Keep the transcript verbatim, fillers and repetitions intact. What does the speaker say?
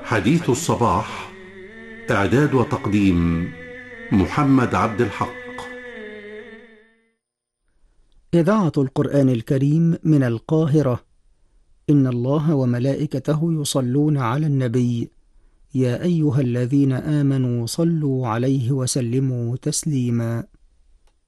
حديث الصباح. إعداد وتقديم محمد عبد الحق. إذاعة القرآن الكريم من القاهرة. إن الله وملائكته يصلون على النبي، يا أيها الذين آمنوا صلوا عليه وسلموا تسليما.